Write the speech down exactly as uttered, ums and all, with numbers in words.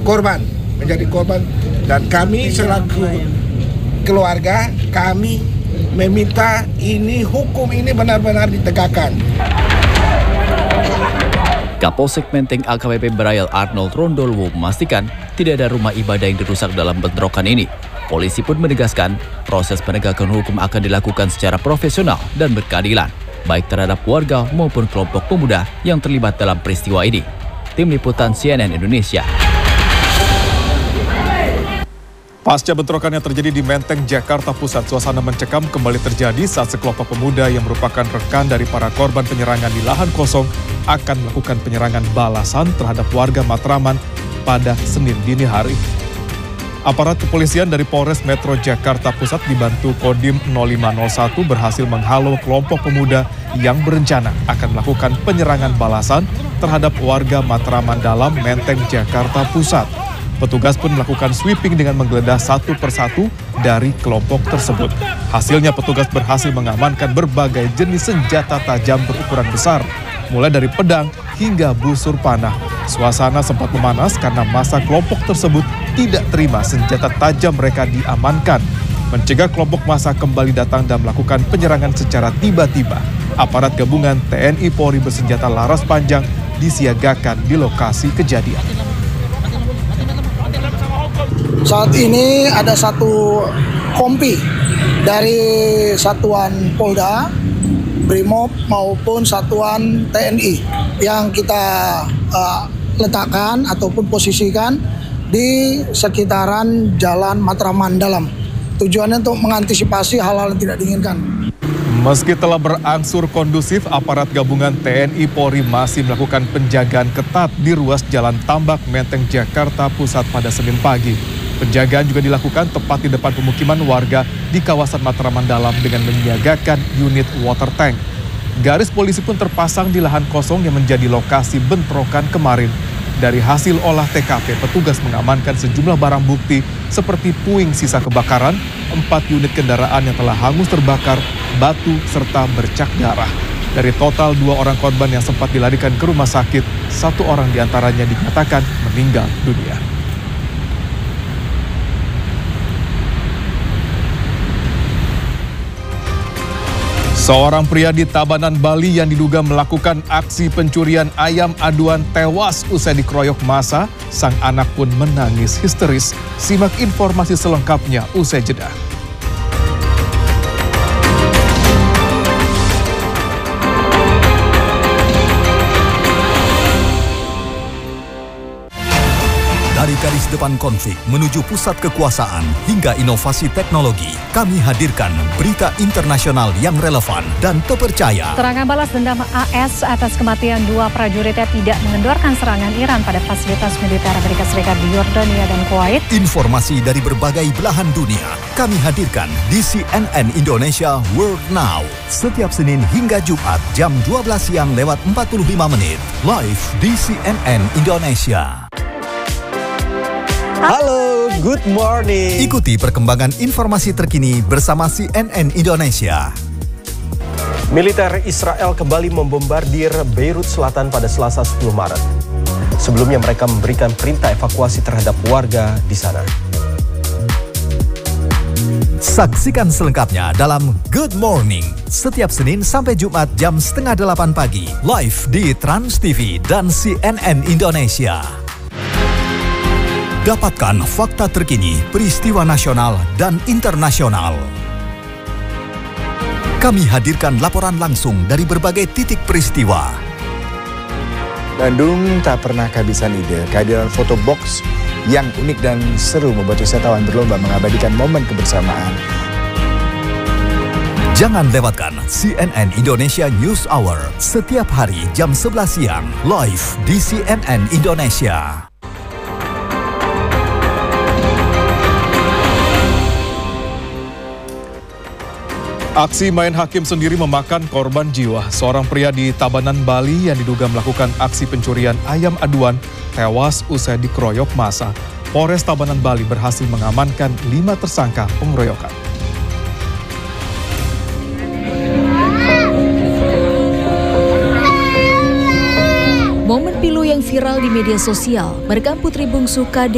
korban, menjadi korban. Dan kami selaku keluarga, kami meminta ini hukum ini benar-benar ditegakkan. Kapolsek Menteng A K B P Braille Arnold Rondolwo memastikan tidak ada rumah ibadah yang dirusak dalam bentrokan ini. Polisi pun menegaskan proses penegakan hukum akan dilakukan secara profesional dan berkeadilan, baik terhadap warga maupun kelompok pemuda yang terlibat dalam peristiwa ini. Tim Liputan C N N Indonesia. Pasca bentrokan yang terjadi di Menteng, Jakarta Pusat, suasana mencekam kembali terjadi saat sekelompok pemuda yang merupakan rekan dari para korban penyerangan di lahan kosong akan melakukan penyerangan balasan terhadap warga Matraman pada Senin dini hari. Aparat kepolisian dari Polres Metro Jakarta Pusat dibantu Kodim nol lima nol satu berhasil menghalau kelompok pemuda yang berencana akan melakukan penyerangan balasan terhadap warga Matraman Dalam, Menteng, Jakarta Pusat. Petugas pun melakukan sweeping dengan menggeledah satu persatu dari kelompok tersebut. Hasilnya petugas berhasil mengamankan berbagai jenis senjata tajam berukuran besar, mulai dari pedang hingga busur panah. Suasana sempat memanas karena massa kelompok tersebut tidak terima senjata tajam mereka diamankan. Mencegah kelompok massa kembali datang dan melakukan penyerangan secara tiba-tiba, aparat gabungan T N I Polri bersenjata laras panjang disiagakan di lokasi kejadian. Saat ini ada satu kompi dari satuan Polda, Brimob maupun satuan T N I yang kita uh, letakkan ataupun posisikan di sekitaran Jalan Matraman Dalam. Tujuannya untuk mengantisipasi hal-hal yang tidak diinginkan. Meski telah berangsur kondusif, aparat gabungan T N I Polri masih melakukan penjagaan ketat di ruas Jalan Tambak, Menteng, Jakarta Pusat pada Senin pagi. Penjagaan juga dilakukan tepat di depan pemukiman warga di kawasan Matraman Dalam dengan menyiagakan unit water tank. Garis polisi pun terpasang di lahan kosong yang menjadi lokasi bentrokan kemarin. Dari hasil olah T K P, petugas mengamankan sejumlah barang bukti seperti puing sisa kebakaran, empat unit kendaraan yang telah hangus terbakar, batu, serta bercak darah. Dari total dua orang korban yang sempat dilarikan ke rumah sakit, satu orang diantaranya dinyatakan meninggal dunia. Seorang pria di Tabanan, Bali yang diduga melakukan aksi pencurian ayam aduan tewas usai dikeroyok massa. Sang anak pun menangis histeris. Simak informasi selengkapnya usai jeda. Dari garis depan konflik menuju pusat kekuasaan hingga inovasi teknologi, kami hadirkan berita internasional yang relevan dan terpercaya. Serangan balas dendam A S atas kematian dua prajuritnya tidak mengendorkan serangan Iran pada fasilitas militer Amerika Serikat di Yordania dan Kuwait. Informasi dari berbagai belahan dunia kami hadirkan di C N N Indonesia World Now. Setiap Senin hingga Jumat jam dua belas siang lewat empat puluh lima menit. Live di C N N Indonesia. Halo, good morning. Ikuti perkembangan informasi terkini bersama C N N Indonesia. Militer Israel kembali membombardir Beirut Selatan pada Selasa sepuluh Maret. Sebelumnya mereka memberikan perintah evakuasi terhadap warga di sana. Saksikan selengkapnya dalam Good Morning setiap Senin sampai Jumat jam setengah delapan pagi. Live di Trans T V dan C N N Indonesia. Dapatkan fakta terkini, peristiwa nasional dan internasional. Kami hadirkan laporan langsung dari berbagai titik peristiwa. Bandung tak pernah kehabisan ide. Kehadiran foto box yang unik dan seru membuat wisatawan berlomba mengabadikan momen kebersamaan. Jangan lewatkan C N N Indonesia News Hour setiap hari jam sebelas siang live di C N N Indonesia. Aksi main hakim sendiri memakan korban jiwa. Seorang pria di Tabanan, Bali yang diduga melakukan aksi pencurian ayam aduan tewas usai dikeroyok massa. Polres Tabanan, Bali berhasil mengamankan lima tersangka pengeroyokan. Momen pilu yang viral di media sosial merekam putri bungsu K D